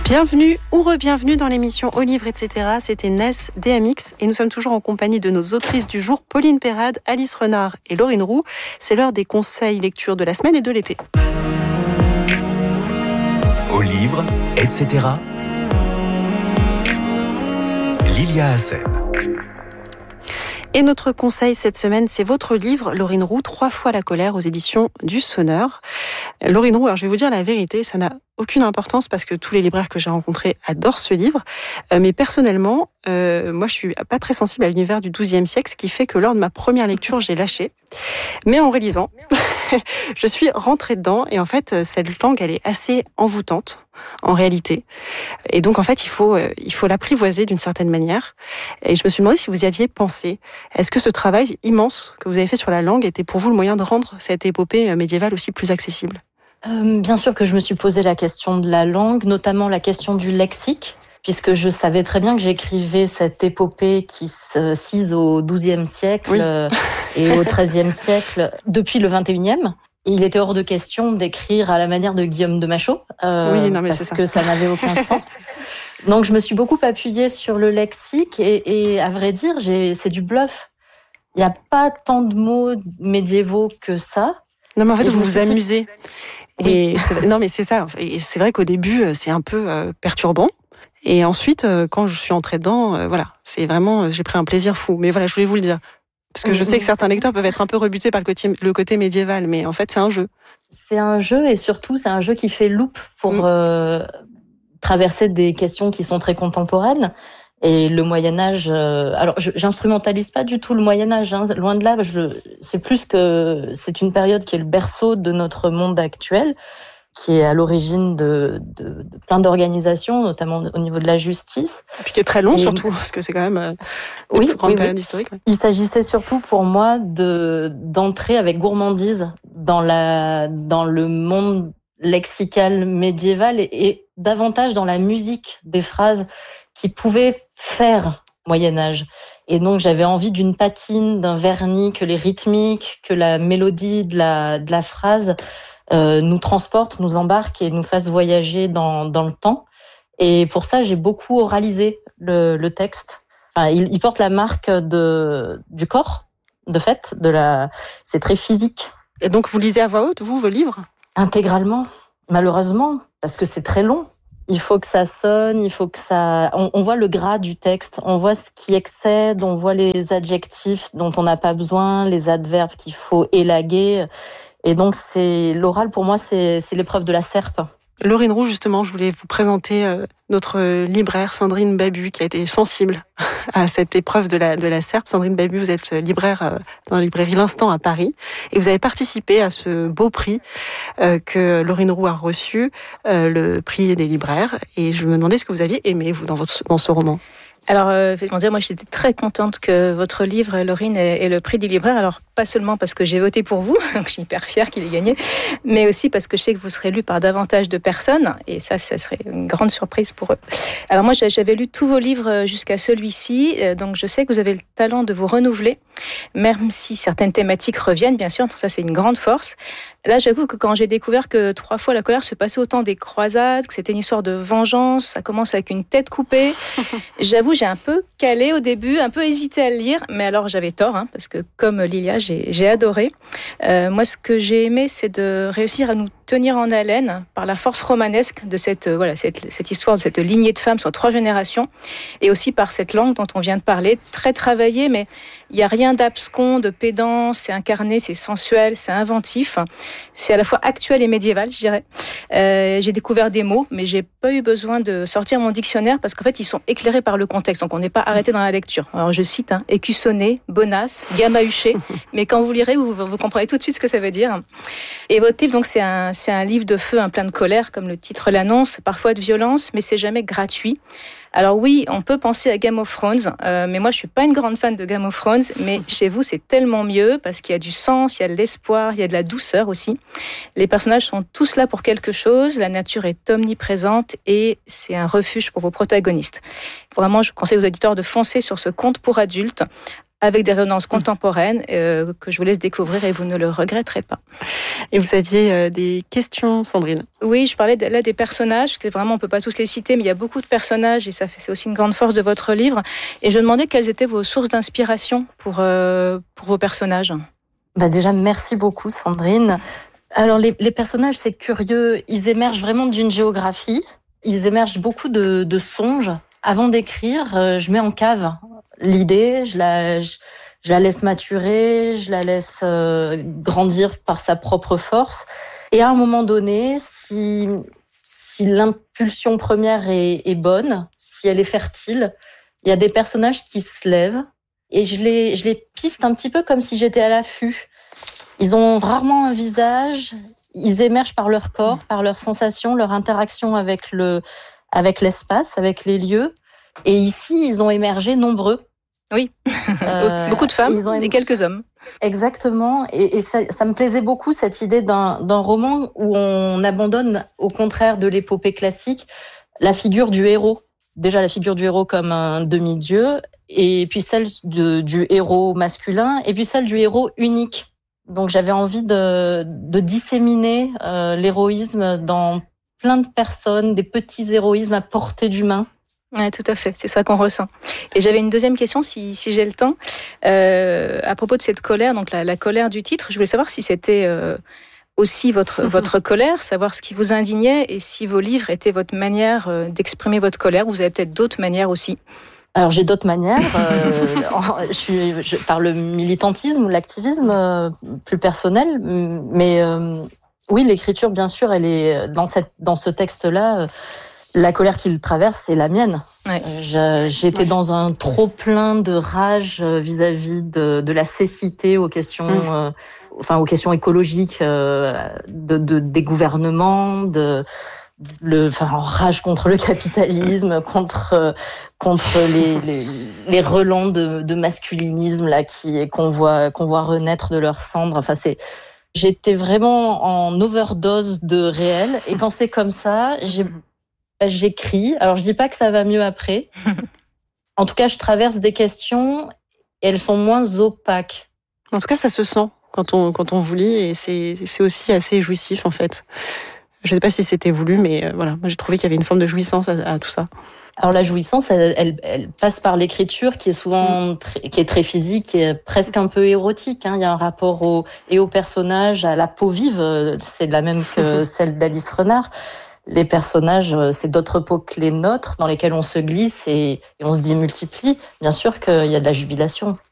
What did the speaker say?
Bienvenue ou re-bienvenue dans l'émission Au livre, etc. C'était Ness DMX et nous sommes toujours en compagnie de nos autrices du jour, Pauline Perrade, Alice Renard et Laurine Roux. C'est l'heure des conseils lecture de la semaine et de l'été. Au livre, etc. Lilia Hassen. Et notre conseil cette semaine, c'est votre livre, Laurine Roux, 3 fois la colère aux éditions du Sonneur. Laurine Roux, alors je vais vous dire la vérité, ça n'a aucune importance parce que tous les libraires que j'ai rencontrés adorent ce livre. Mais personnellement, moi je suis pas très sensible à l'univers du XIIe siècle, ce qui fait que lors de ma première lecture, j'ai lâché. Mais en réalisant, je suis rentrée dedans et en fait, cette langue, elle est assez envoûtante en réalité. Et donc en fait, il faut l'apprivoiser d'une certaine manière. Et je me suis demandé si vous y aviez pensé. Est-ce que ce travail immense que vous avez fait sur la langue était pour vous le moyen de rendre cette épopée médiévale aussi plus accessible ? Bien sûr que je me suis posé la question de la langue, notamment la question du lexique, puisque je savais très bien que j'écrivais cette épopée qui se cise au XIIe siècle et au XIIIe siècle depuis le XXIe. Et il était hors de question d'écrire à la manière de Guillaume de Machaut, parce que ça n'avait aucun sens. Donc je me suis beaucoup appuyée sur le lexique et à vrai dire, c'est du bluff. Il n'y a pas tant de mots médiévaux que ça. Non mais en fait, vous vous amusez. Oui. Non mais c'est ça. Et c'est vrai qu'au début, c'est un peu perturbant. Et ensuite, quand je suis entrée dedans, voilà, c'est vraiment, j'ai pris un plaisir fou. Mais voilà, je voulais vous le dire. Parce que je sais que certains lecteurs peuvent être un peu rebutés par le côté médiéval, mais en fait, c'est un jeu. C'est un jeu et surtout, c'est un jeu qui fait loupe pour traverser des questions qui sont très contemporaines. Et le Moyen-Âge, alors j'instrumentalise pas du tout le Moyen-Âge, hein, loin de là, c'est plus que c'est une période qui est le berceau de notre monde actuel, qui est à l'origine de plein d'organisations, notamment au niveau de la justice. Et puis qui est très long surtout, parce que c'est quand même une grande période historique. Ouais. Il s'agissait surtout pour moi d'entrer avec gourmandise dans le monde lexical médiéval et davantage dans la musique des phrases qui pouvaient faire Moyen-Âge. Et donc j'avais envie d'une patine, d'un vernis, que les rythmiques, que la mélodie de la phrase nous transporte, nous embarque et nous fasse voyager dans le temps. Et pour ça, j'ai beaucoup oralisé le texte. Enfin, il porte la marque du corps, de fait, c'est très physique. Et donc vous lisez à voix haute, vous, vos livres ? Intégralement, malheureusement, parce que c'est très long. Il faut que ça sonne, il faut que ça... On voit le gras du texte, on voit ce qui excède, on voit les adjectifs dont on n'a pas besoin, les adverbes qu'il faut élaguer. Et donc, l'oral, pour moi, c'est l'épreuve de la serpe. Laurine Roux, justement, je voulais vous présenter notre libraire Sandrine Babu, qui a été sensible à cette épreuve de la serpe. Sandrine Babu, vous êtes libraire dans la librairie L'Instant à Paris, et vous avez participé à ce beau prix que Laurine Roux a reçu, le prix des libraires. Et je me demandais ce que vous aviez aimé, vous, dans ce roman. Alors, moi, j'étais très contente que votre livre, Laurine, ait le prix du libraire. Alors, pas seulement parce que j'ai voté pour vous, donc je suis hyper fière qu'il ait gagné, mais aussi parce que je sais que vous serez lu par davantage de personnes, et ça serait une grande surprise pour eux. Alors moi, j'avais lu tous vos livres jusqu'à celui-ci, donc je sais que vous avez le talent de vous renouveler, même si certaines thématiques reviennent, bien sûr, donc ça c'est une grande force. Là, j'avoue que quand j'ai découvert que 3 fois la colère se passait autant des croisades, que c'était une histoire de vengeance, ça commence avec une tête coupée, j'avoue, j'ai un peu calé au début, un peu hésité à le lire, mais alors j'avais tort, hein, parce que comme Lilia, j'ai adoré. Moi, ce que j'ai aimé, c'est de réussir à nous tenir en haleine par la force romanesque de cette histoire, de cette lignée de femmes sur 3 générations, et aussi par cette langue dont on vient de parler, très travaillée, mais il n'y a rien d'abscon, de pédant, c'est incarné, c'est sensuel, c'est inventif, c'est à la fois actuel et médiéval, je dirais. J'ai découvert des mots, mais j'ai pas eu besoin de sortir mon dictionnaire parce qu'en fait, ils sont éclairés par le contexte, donc on n'est pas arrêté dans la lecture. Alors je cite, écussonné, bonasse, gamahuché, mais quand vous lirez, vous comprenez tout de suite ce que ça veut dire. Et votre livre, donc, c'est un livre de feu, plein de colère, comme le titre l'annonce, parfois de violence, mais c'est jamais gratuit. Alors oui, on peut penser à Game of Thrones, mais moi je suis pas une grande fan de Game of Thrones, mais chez vous c'est tellement mieux parce qu'il y a du sens, il y a de l'espoir, il y a de la douceur aussi. Les personnages sont tous là pour quelque chose, la nature est omniprésente et c'est un refuge pour vos protagonistes. Vraiment, je conseille aux auditeurs de foncer sur ce conte pour adultes. avec des résonances contemporaines que je vous laisse découvrir et vous ne le regretterez pas. Et vous aviez des questions, Sandrine? Oui, je parlais là des personnages, que vraiment on peut pas tous les citer, mais il y a beaucoup de personnages et c'est aussi une grande force de votre livre. Et je demandais quelles étaient vos sources d'inspiration pour vos personnages. Déjà, merci beaucoup, Sandrine. Alors, les personnages, c'est curieux. Ils émergent vraiment d'une géographie. Ils émergent beaucoup de songes. Avant d'écrire, je mets en cave l'idée, je la laisse maturer, je la laisse grandir par sa propre force. Et à un moment donné, si l'impulsion première est bonne, si elle est fertile, il y a des personnages qui se lèvent et je les piste un petit peu comme si j'étais à l'affût. Ils ont rarement un visage, ils émergent par leur corps, par leurs sensations, leur interaction avec l'espace, avec les lieux. Et ici, ils ont émergé nombreux. Oui, beaucoup de femmes et quelques hommes. Exactement, et ça me plaisait beaucoup cette idée d'un roman où on abandonne, au contraire de l'épopée classique, la figure du héros. Déjà la figure du héros comme un demi-dieu, et puis celle du héros masculin, et puis celle du héros unique. Donc j'avais envie de disséminer l'héroïsme dans plein de personnes, des petits héroïsmes à portée d'humain. Oui, tout à fait, c'est ça qu'on ressent. Et j'avais une deuxième question, si j'ai le temps, à propos de cette colère, donc la colère du titre. Je voulais savoir si c'était aussi votre colère, savoir ce qui vous indignait et si vos livres étaient votre manière d'exprimer votre colère, ou vous avez peut-être d'autres manières aussi. Alors j'ai d'autres manières, par le militantisme ou l'activisme plus personnel, mais oui, l'écriture, bien sûr, elle est dans ce texte-là. La colère qu'il traverse, c'est la mienne. Ouais. J'étais dans un trop-plein de rage vis-à-vis de la cécité aux questions, aux questions écologiques des gouvernements, en rage contre le capitalisme, contre les relents de masculinisme là qu'on voit renaître de leurs cendres. Enfin, j'étais vraiment en overdose de réel, et quand c'est comme ça, j'écris. Alors, je dis pas que ça va mieux après. En tout cas, je traverse des questions et elles sont moins opaques. En tout cas, ça se sent quand on vous lit, et c'est aussi assez jouissif, en fait. Je sais pas si c'était voulu, mais voilà. Moi, j'ai trouvé qu'il y avait une forme de jouissance à tout ça. Alors, la jouissance, elle passe par l'écriture qui est souvent qui est très physique et presque un peu érotique. Il y a un rapport au personnage, à la peau vive. C'est la même que celle d'Alice Renard. Les personnages, c'est d'autres peaux que les nôtres dans lesquelles on se glisse et on se démultiplie. Bien sûr qu'il y a de la jubilation.